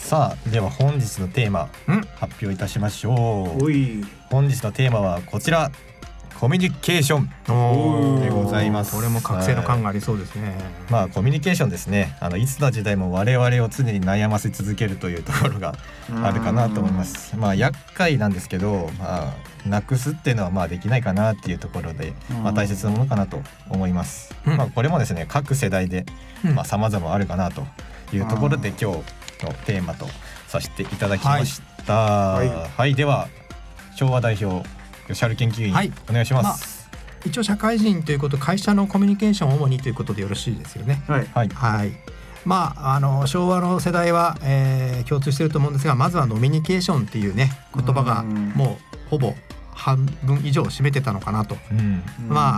さあでは本日のテーマ発表いたしましょう。本日のテーマはこちら、コミュニケーションでございます。 これも覚醒の感がありそうですね。 コミュニケーションですね。いつの時代も我々を常に悩ませ続けるというところがあるかなと思います。厄介なんですけど、なくすっていうのはできないかなっていうところで、大切なものかなと思います。これもですね、各世代で様々あるかなというところで今日のテーマとさせていただきました。はい、では昭和代表吉春研究員、お願いします。 一応社会人ということ、会社のコミュニケーションを主にということでよろしいですよね。昭和の世代は、共通していると思うんですが、まずはノミニケーションっていうね言葉がもうほぼ半分以上占めてたのかなと。